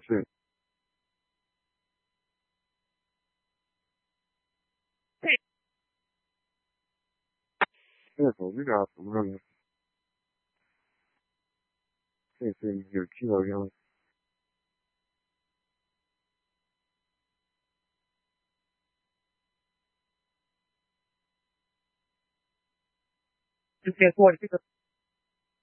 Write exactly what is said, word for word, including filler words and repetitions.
Sì. Sì. Che ne so, più che altro, proprio. Sì, sì, il chilo, ovviamente. Perché fuori, sì,